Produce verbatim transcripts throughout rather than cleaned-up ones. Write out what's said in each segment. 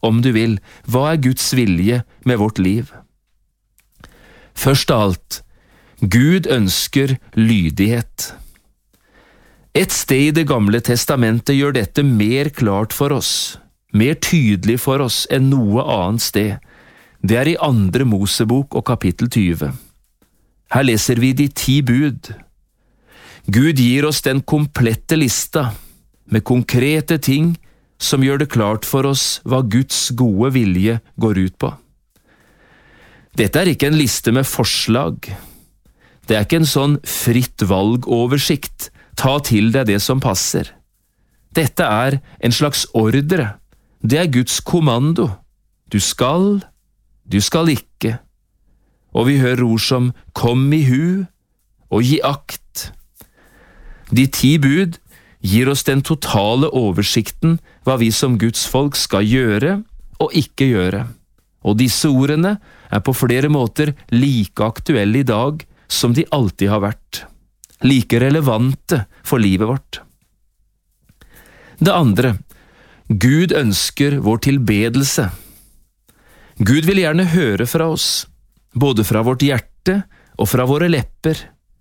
om du vil, hva er Guds vilje med vårt liv? Først av alt, Gud ønsker lydighet. Et sted i Det gamle testamentet gjør dette mer klart for oss, mer tydelig for oss enn noe annet sted. Det er i andre Mosebok og kapittel tyve. Her leser vi de ti bud. Gud gir oss den komplette lista, med konkrete ting som gjør det klart for oss hva Guds gode vilje går ut på. Dette er ikke en liste med forslag. Det er ikke en sånn fritt valgoversikt, ta til deg det som passer. Dette er en slags ordre. Det er Guds kommando. Du skal, du skal ikke. Og vi hører ord som kom i hu og gi akt. De ti bud gir oss den totale oversikten hva vi som Guds folk skal gjøre og ikke gjøre. Og disse ordene er på flere måter like aktuelle i dag som de alltid har vært. Like relevante for livet vårt. Det andre, Gud ønsker vår tilbedelse. Gud vil gjerne høre fra oss, både fra vårt hjerte og fra våre lepper.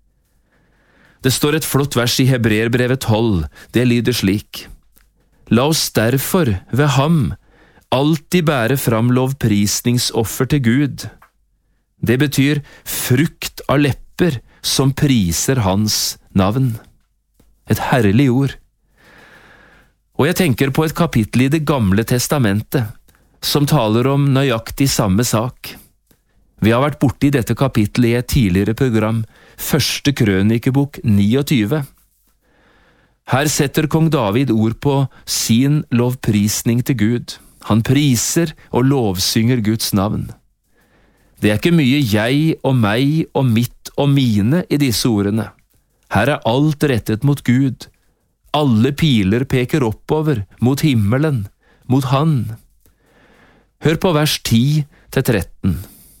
Det står et flott vers i Hebreerbrevet tolv, det lyder slik: La oss derfor ved ham alltid bære fram lovprisningsoffer til Gud. Det betyr frukt av lepper som priser hans navn. Et herlig ord. Og jeg tenker på et kapittel i Det gamle testamentet, som taler om nøyaktig samme sak. Vi har vært borte i dette kapittelet i et tidligere program, Første krønikebok niogtyve. Her setter kong David ord på sin lovprisning til Gud. Han priser og lovsynger Guds navn. Det er ikke mye jeg og meg og mitt og mine i disse ordene. Her er alt rettet mot Gud. Alle piler peker oppover, mot himmelen, mot Han. Hør på vers ti til tretten.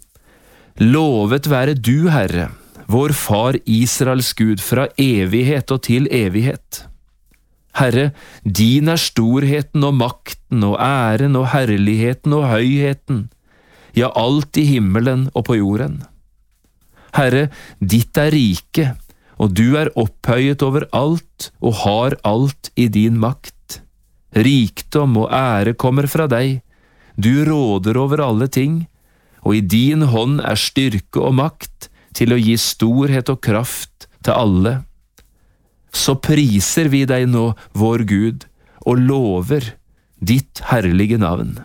Lovet være du, Herre, vår far Israels Gud, fra evighet og til evighet. Herre, din er storheten og makten og æren og herligheten og høyheten, ja, alt i himmelen og på jorden. Herre, ditt er rike, og du er opphøyet over alt og har alt i din makt. Rikdom og ære kommer fra deg, du råder over alle ting, og i din hånd er styrke og makt til å gi storhet og kraft til alle. Så priser vi deg nå, vår Gud, og lover ditt herlige navn.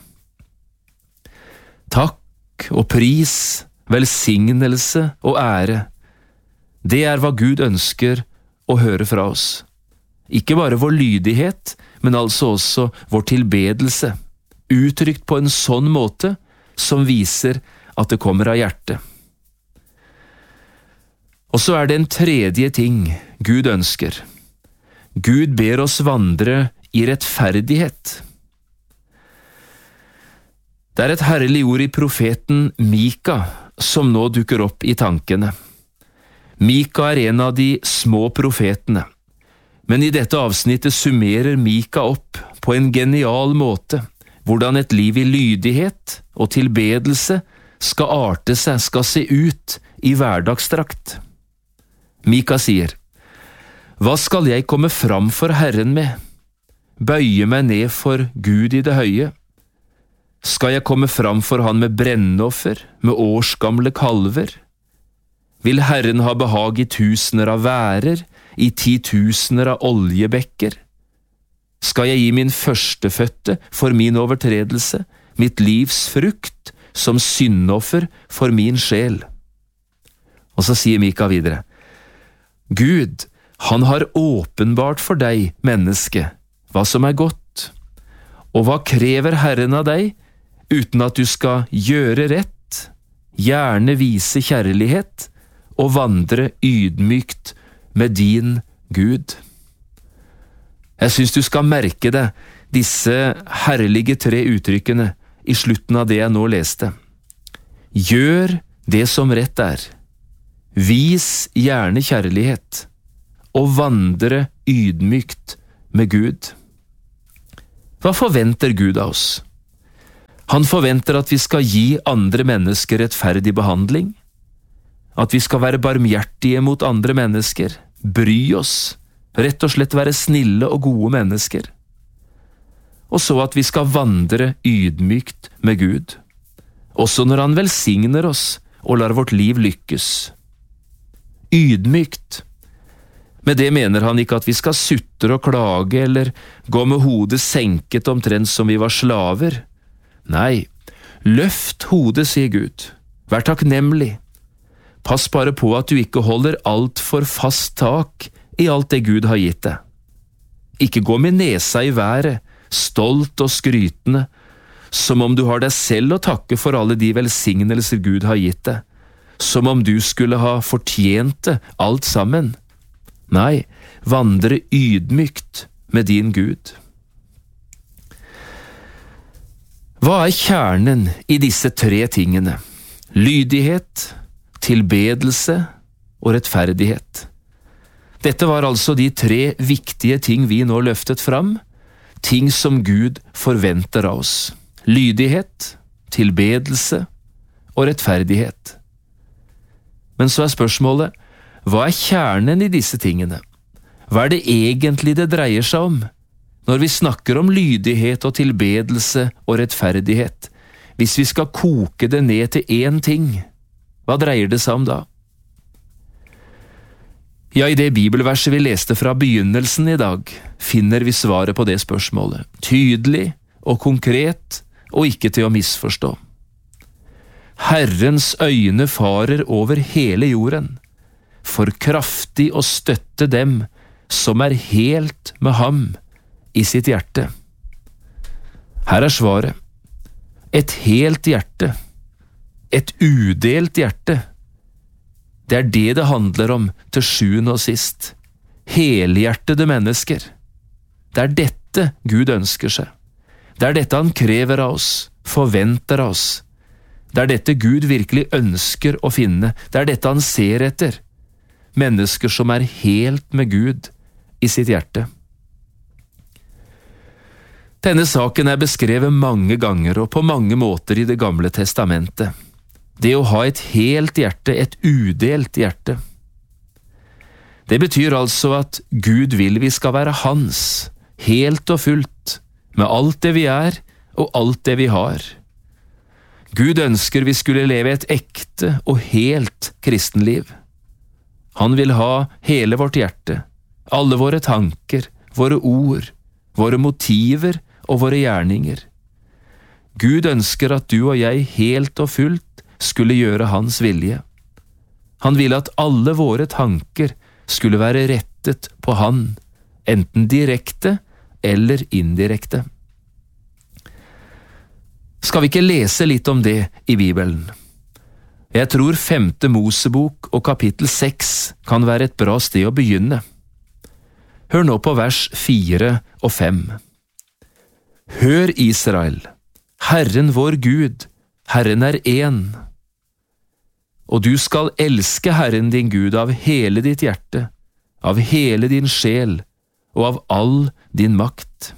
Takk og pris, velsignelse og ære, det er hva Gud ønsker å høre fra oss. Ikke bare vår lydighet, men altså også vår tilbedelse, uttrykt på en sånn måte som viser at det kommer av hjertet. Og så er det en tredje ting Gud ønsker. Gud ber oss vandre i rettferdighet. Det er et herlig ord i profeten Mika som nå dukker opp i tankene. Mika er en av de små profetene, men i dette avsnittet summerer Mika opp på en genial måte hvordan et liv i lydighet og tilbedelse skal arte seg, skal se ut i hverdagsdrakt. Mika sier: Hva skal jeg komme fram for Herren med? Bøye meg ned for Gud i det høye? Skal jeg komme fram for han med brennoffer, med årsgamle kalver? Vil Herren ha behag i tusener av værer, i titusener av oljebekker? Skal jeg gi min førstefødte for min overtredelse, mitt livs frukt som syndoffer for min sjel? Og så sier Mika videre: Gud, han har åpenbart for deg, menneske, hva som er godt. Og hva krever Herren av deg, uten at du skal gjøre rett, gjerne vise kjærlighet og vandre ydmykt med din Gud? Jeg synes du skal merke deg disse herlige tre uttrykkene i slutten av det jeg nå leste. Gjør det som rett er. Vis gjerne kjærlighet, og vandre ydmykt med Gud. Hva forventer Gud av oss? Han forventer at vi skal gi andre mennesker rettferdig behandling, at vi skal være barmhjertige mot andre mennesker, bry oss, rett og slett være snille og gode mennesker, og så at vi skal vandre ydmykt med Gud, også når han velsigner oss og lar vårt liv lykkes. Ydmykt. Med det mener han ikke at vi skal sutre og klage eller gå med hodet senket omtrent som vi var slaver. Nei, løft hodet, sier Gud. Vær takknemlig. Pass bare på at du ikke holder alt for fast tak i alt det Gud har gitt deg. Ikke gå med nesa i været, stolt og skrytende, som om du har deg selv å takke for alle de velsignelser Gud har gitt deg, som om du skulle ha fortjent det alt sammen. Nei, vandre ydmykt med din Gud. Hva er kjernen i disse tre tingene? Lydighet, tilbedelse og rettferdighet. Dette var altså de tre viktige ting vi nå løftet fram, ting som Gud forventer av oss. Lydighet, tilbedelse og rettferdighet. Men så er spørsmålet, hva er kjernen i disse tingene? Hva er det egentlig det dreier seg om? Når vi snakker om lydighet og tilbedelse og rettferdighet, hvis vi skal koke det ned til én ting, hva dreier det seg om da? Ja, i det bibelverset vi leste fra begynnelsen i dag, finner vi svaret på det spørsmålet. Tydelig og konkret, og ikke til å misforstå. Herrens øyne farer over hele jorden, for kraftig å støtte dem som er helt med ham i sitt hjerte. Her er svaret. Et helt hjerte. Et udelt hjerte. Det er det det handler om til sjuende og sist. Helhjertede mennesker. Det er dette Gud ønsker seg. Det er dette han krever av oss, forventer av oss. Det er dette Gud virkelig ønsker å finne. Det er dette han ser etter. Mennesker som er helt med Gud i sitt hjerte. Denne saken er beskrevet mange ganger og på mange måter i Det gamle testamentet. Det å ha et helt hjerte, et udelt hjerte. Det betyr altså at Gud vil vi skal være hans, helt og fullt, med alt det vi er og alt det vi har. Gud ønsker vi skulle leve et ekte og helt kristenliv. Han vil ha hele vårt hjerte, alle våre tanker, våre ord, våre motiver og våre gjerninger. Gud ønsker at du og jeg helt og fullt skulle gjøre hans vilje. Han ville at alle våre tanker skulle være rettet på han, enten direkte eller indirekte. Skal vi ikke lese litt om det i Bibelen? Jeg tror femte Mosebok og kapittel seks kan være et bra sted å begynne. Hør nå på vers fire og fem. Hør, Israel, Herren vår Gud, Herren er én. Og du skal elske Herren din Gud av hele ditt hjerte, av hele din sjel og av all din makt.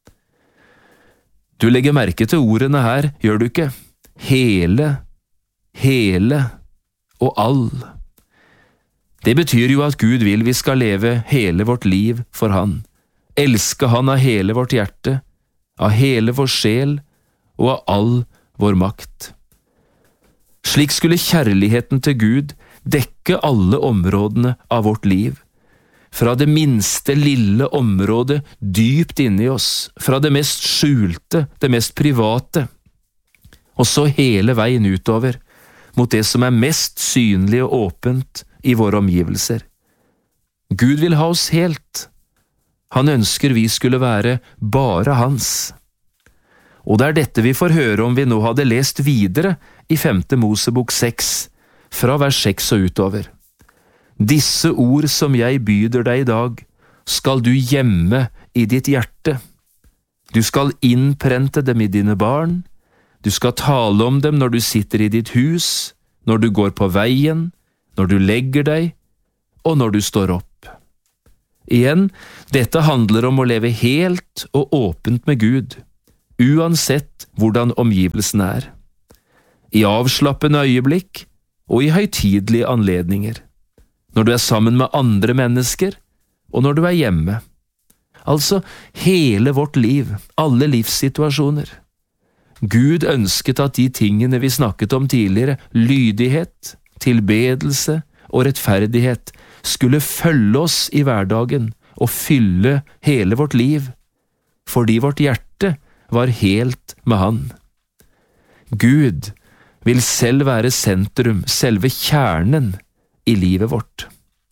Du legger merke til ordene her, gjør du ikke? Hele, hele og all. Det betyr jo at Gud vil vi skal leve hele vårt liv for han, elske han av hele vårt hjerte, av hele vår sjel og av all vår makt. Slik skulle kjærligheten til Gud dekke alle områdene av vårt liv, fra det minste lille området dypt inni oss, fra det mest skjulte, det mest private, og så hele veien utover, mot det som er mest synlig og åpent i våre omgivelser. Gud vil ha oss helt. Han ønsker vi skulle være bare hans. Og det er dette vi får høre om vi nå hadde lest videre i femte Mosebok seks, fra vers seks og utover. Disse ord som jeg byder deg i dag, skal du gjemme i ditt hjerte. Du skal innprente dem i dine barn, du skal tale om dem når du sitter i ditt hus, når du går på veien, når du legger deg, og når du står opp. Igjen, dette handler om å leve helt og åpent med Gud. uansett hvordan omgivelsene er. I avslappende øyeblikk og i høytidelige anledninger. Når du er sammen med andre mennesker, og når du er hjemme. Altså hele vårt liv, alle livssituasjoner. Gud ønsket at de tingene vi snakket om tidligere, lydighet, tilbedelse og rettferdighet, skulle følge oss i hverdagen og fylle hele vårt liv, fordi vårt hjerte var helt med Han. Gud vil selv være sentrum, selve kjernen i livet vårt.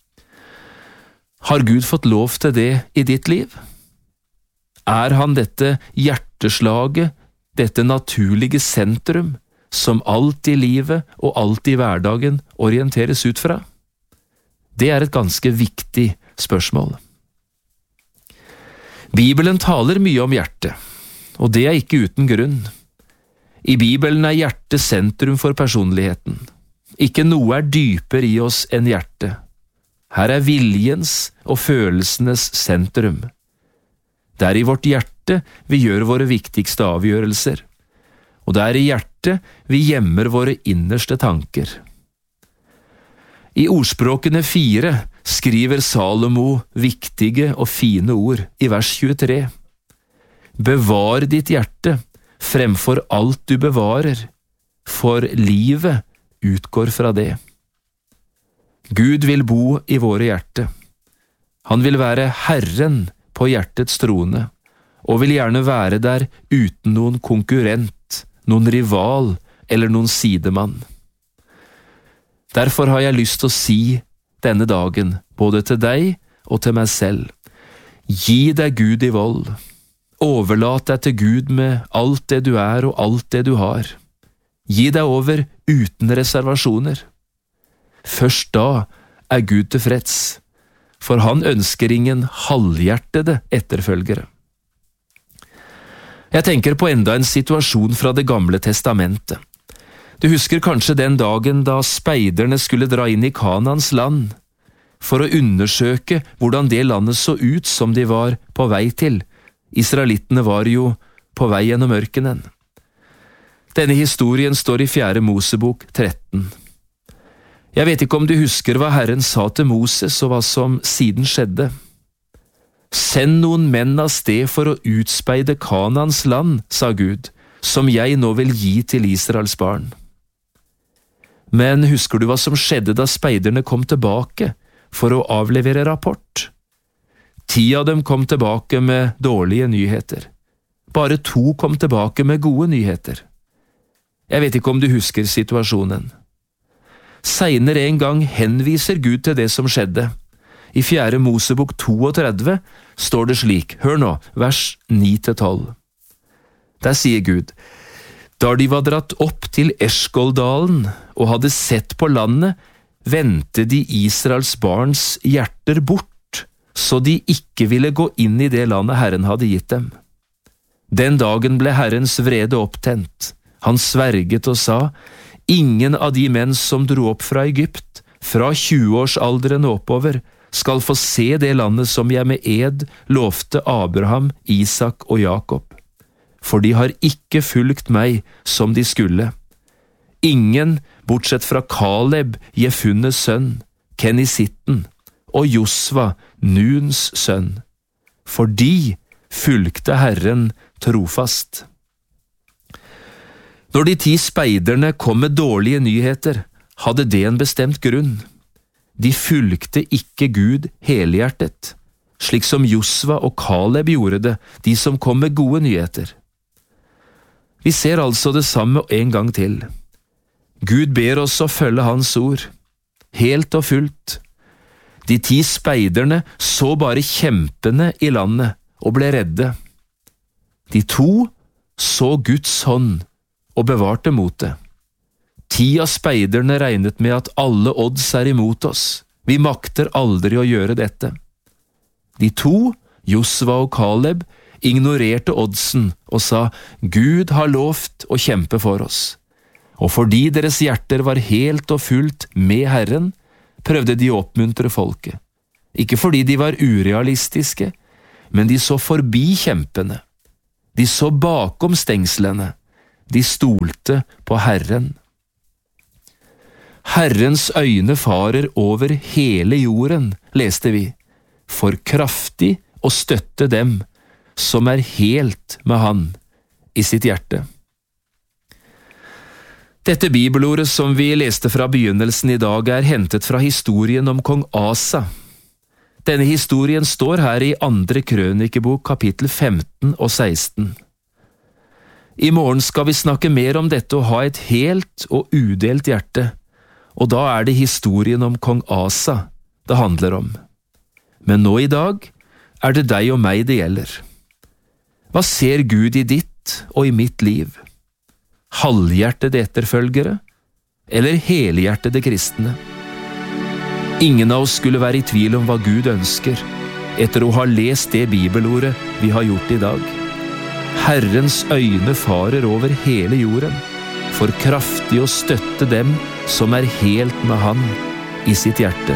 Har Gud fått lov til det i ditt liv? Er Han dette hjerteslaget, dette naturlige sentrum, som alt i livet og alt i hverdagen orienteres ut fra? Det er et ganske viktig spørsmål. Bibelen taler mye om hjertet, og det er ikke uten grunn. I Bibelen er hjertet sentrum for personligheten. Ikke noe er dypere i oss enn hjertet. Her er viljens og følelsenes sentrum. Det er i vårt hjerte vi gjør våre viktigste avgjørelser, og det er i hjertet vi gjemmer våre innerste tanker. I ordspråkene fire skriver Salomo viktige og fine ord i vers tjuetre. Bevar ditt hjerte fremfor alt du bevarer, for livet utgår fra det. Gud vil bo i våre hjerte. Han vil være Herren på hjertets trone, og vil gjerne være der uten noen konkurrent, noen rival eller noen sidemann. Derfor har jeg lyst til å si denne dagen, både til deg og til meg selv, gi deg Gud i vold. Overlat deg til Gud med alt det du er og alt det du har. Gi deg over uten reservasjoner. Først da er Gud tilfreds, for Han ønsker ingen halvhjertede etterfølgere. Jeg tenker på enda en situasjon fra Det gamle testamentet. Du husker kanskje den dagen da speiderne skulle dra inn i Kanaans land, for å undersøke hvordan det landet så ut som de var på vei til. Israelittene var jo på vei gjennom ørkenen. Denne historien står i fjerde Mosebok tretten. Jeg vet ikke om du husker hva Herren sa til Moses og hva som siden skjedde. Send noen menn av sted for å utspeide Kanaans land, sa Gud, som jeg nå vil gi til Israels barn. Men husker du hva som skjedde da speiderne kom tilbake for å avlevere rapport? Ti av dem kom tilbake med dårlige nyheter. Bare to kom tilbake med gode nyheter. Jeg vet ikke om du husker situasjonen. Senere en gang henviser Gud til det som skjedde. I fjerde Mosebok trettiåtte står det slik, hør nå, vers ni til tolv. Der sier Gud, da de var dratt opp til Eshkoldalen og hadde sett på landet, vendte de Israels barns hjerter bort, så de ikke ville gå inn i det landet Herren hadde gitt dem. Den dagen ble Herrens vrede opptent. Han sverget og sa, ingen av de menn som dro opp fra Egypt, fra tjueårsalderen og oppover, skal få se det landet som jeg med ed lovte Abraham, Isak og Jakob. For de har ikke fulgt meg som de skulle. Ingen, bortsett fra Kaleb, Jefunnes sønn, Kenisitten, og Josva, Nuns sønn. For de fulgte Herren trofast. Når de ti speiderne kom med dårlige nyheter, hadde det en bestemt grunn. De fulgte ikke Gud helhjertet, slik som Josva og Kaleb gjorde det, de som kom med gode nyheter. Vi ser altså det samme en gang til. Gud ber oss å følge Hans ord, helt og fullt. De ti speiderne så bare kjempene i landet og ble redde. De to så Guds hånd og bevarte motet. Ti av speiderne regnet med at alle odds er imot oss. Vi makter aldri å gjøre dette. De to, Josva og Kaleb, ignorerte oddsen og sa, Gud har lovt å kjempe for oss. Og fordi deres hjerter var helt og fullt med Herren, prøvde de å oppmuntre folket. Ikke fordi de var urealistiske, men de så forbi kjempene. De så bakom stengslene, de stolte på Herren. Herrens øyne farer over hele jorden, leste vi, for kraftig å støtte dem som er helt med han i sitt hjerte. Dette bibelordet som vi leste fra begynnelsen i dag er hentet fra historien om kong Asa. Denne historien står her i andre krønikebok kapittel femten og seksten. I morgen skal vi snakke mer om dette å ha et helt og udelt hjerte, og da er det historien om kong Asa det handler om. Men nå i dag er det deg og meg det gjelder. Hva ser Gud i ditt og i mitt liv? Halvhjertede etterfølgere eller helhjertede kristne? Ingen av oss skulle være i tvil om hva Gud ønsker, etter å ha lest det bibelordet vi har gjort i dag. Herrens øyne farer over hele jorden, for kraftig å støtte dem som er helt med han i sitt hjerte.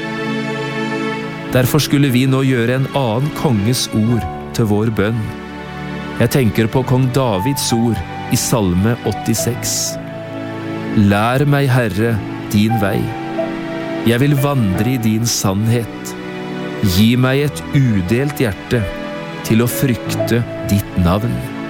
Derfor skulle vi nå gjøre en annen konges ord til vår bønn. Jeg tenker på kong Davids ord i Salme åttiseks. Lær meg, Herre, din vei. Jeg vil vandre i din sannhet. Gi meg et udelt hjerte til å frykte ditt navn.